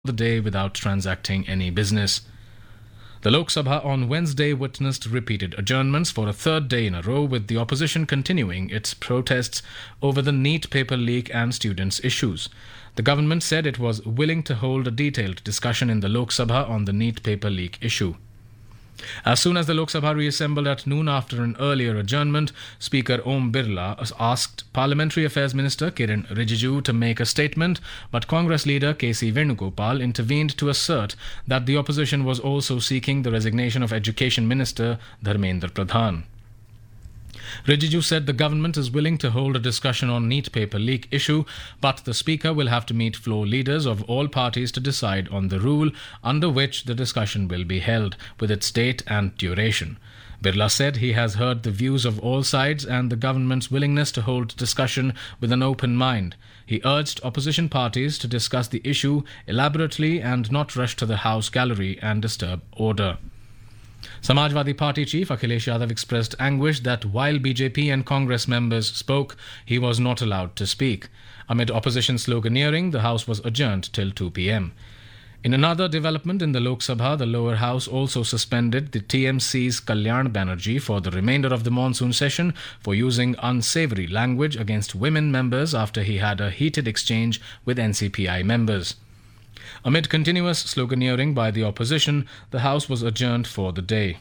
the day without transacting any business. The Lok Sabha on Wednesday witnessed repeated adjournments for a third day in a row, with the opposition continuing its protests over the NEET paper leak and students' issues. The government said it was willing to hold a detailed discussion in the Lok Sabha on the NEET paper leak issue. As soon as the Lok Sabha reassembled at noon after an earlier adjournment, Speaker Om Birla asked Parliamentary Affairs Minister Kiren Rijiju to make a statement, but Congress leader K.C. Venugopal intervened to assert that the opposition was also seeking the resignation of Education Minister Dharmendra Pradhan. Rijiju said the government is willing to hold a discussion on NEET paper leak issue, but the Speaker will have to meet floor leaders of all parties to decide on the rule under which the discussion will be held, with its date and duration. Birla said he has heard the views of all sides and the government's willingness to hold discussion with an open mind. He urged opposition parties to discuss the issue elaborately and not rush to the House gallery and disturb order. Samajwadi Party chief Akhilesh Yadav expressed anguish that while BJP and Congress members spoke, he was not allowed to speak. Amid opposition sloganeering, the House was adjourned till 2 p.m. In another development in the Lok Sabha, the lower house also suspended the TMC's Kalyan Banerjee for the remainder of the monsoon session for using unsavoury language against women members after he had a heated exchange with NCPI members. Amid continuous sloganeering by the opposition, the House was adjourned for the day.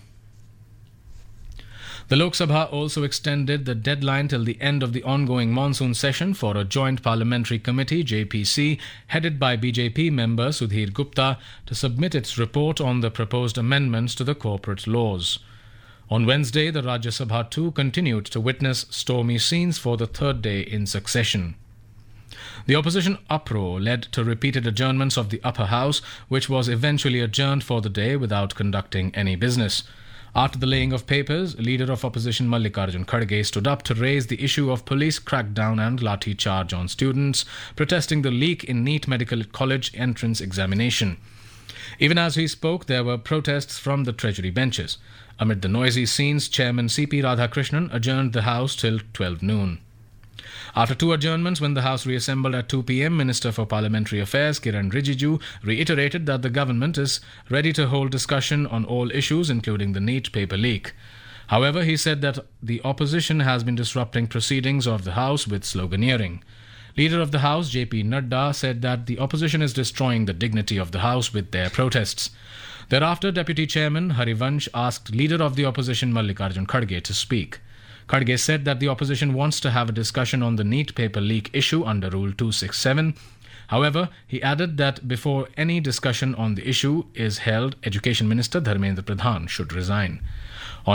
The Lok Sabha also extended the deadline till the end of the ongoing monsoon session for a joint parliamentary committee, JPC, headed by BJP member Sudhir Gupta, to submit its report on the proposed amendments to the corporate laws. On Wednesday, the Rajya Sabha too continued to witness stormy scenes for the third day in succession. The opposition uproar led to repeated adjournments of the upper house, which was eventually adjourned for the day without conducting any business. After the laying of papers, leader of opposition Mallikarjun Kharge stood up to raise the issue of police crackdown and lathi charge on students, protesting the leak in NEET Medical College entrance examination. Even as he spoke, there were protests from the Treasury benches. Amid the noisy scenes, Chairman C.P. Radhakrishnan adjourned the House till 12 noon. After two adjournments, when the House reassembled at 2 p.m, Minister for Parliamentary Affairs Kiren Rijiju reiterated that the government is ready to hold discussion on all issues, including the NEET paper leak. However, he said that the opposition has been disrupting proceedings of the House with sloganeering. Leader of the House, J.P. Nadda, said that the opposition is destroying the dignity of the House with their protests. Thereafter, Deputy Chairman Harivansh asked Leader of the Opposition Mallikarjun Kharge to speak. Kharge said that the opposition wants to have a discussion on the NEET paper leak issue under Rule 267. However, he added that before any discussion on the issue is held, Education Minister Dharmendra Pradhan should resign. On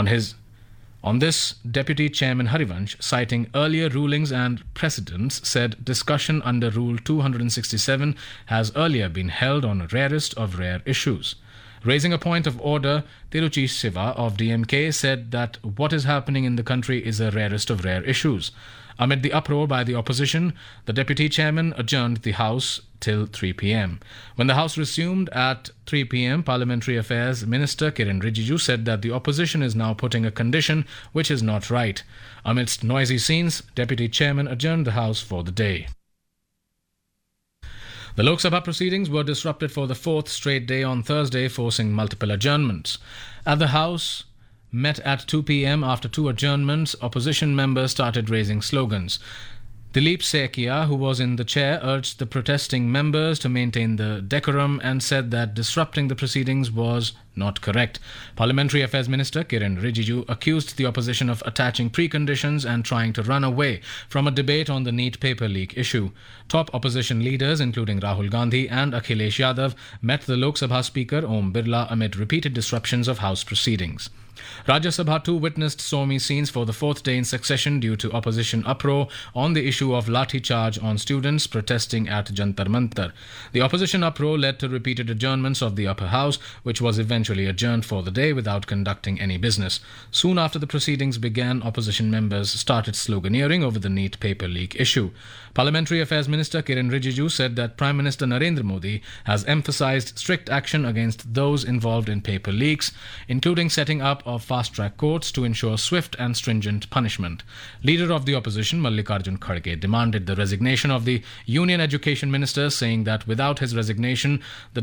this, Deputy Chairman Harivansh, citing earlier rulings and precedents, said discussion under Rule 267 has earlier been held on rarest of rare issues. Raising a point of order, Tiruchi Siva of DMK said that what is happening in the country is the rarest of rare issues. Amid the uproar by the opposition, the Deputy Chairman adjourned the House till 3 p.m. When the House resumed at 3 p.m, Parliamentary Affairs Minister Kiren Rijiju said that the opposition is now putting a condition which is not right. Amidst noisy scenes, Deputy Chairman adjourned the House for the day. The Lok Sabha proceedings were disrupted for the fourth straight day on Thursday, forcing multiple adjournments. At the House met at 2 p.m. after two adjournments, opposition members started raising slogans. Dilip Sekia, who was in the chair, urged the protesting members to maintain the decorum and said that disrupting the proceedings was not correct. Parliamentary Affairs Minister Kiren Rijiju accused the opposition of attaching preconditions and trying to run away from a debate on the NEET paper leak issue. Top opposition leaders, including Rahul Gandhi and Akhilesh Yadav, met the Lok Sabha Speaker Om Birla amid repeated disruptions of House proceedings. Rajya Sabha too witnessed stormy scenes for the fourth day in succession due to opposition uproar on the issue of lathi charge on students protesting at Jantar Mantar. The opposition uproar led to repeated adjournments of the upper house, which was eventually adjourned for the day without conducting any business. Soon after the proceedings began, opposition members started sloganeering over the NEET paper leak issue. Parliamentary Affairs Minister Kiren Rijiju said that Prime Minister Narendra Modi has emphasized strict action against those involved in paper leaks, including setting up of fast-track courts to ensure swift and stringent punishment. Leader of the opposition Mallikarjun Kharge demanded the resignation of the Union Education Minister, saying that without his resignation, the